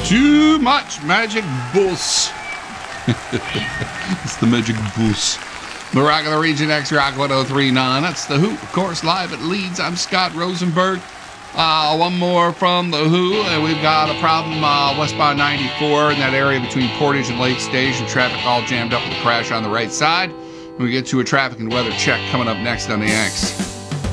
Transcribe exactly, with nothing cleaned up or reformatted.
Too much magic bus. It's the magic bus. The Rock of the Region X Rock one oh three point nine. That's The Who, of course, live at Leeds. I'm Scott Rosenberg. Uh, one more from The Who, and we've got a problem uh, westbound ninety-four in that area between Portage and Lake Station. Traffic all jammed up with a crash on the right side. We get to a traffic and weather check coming up next on the X.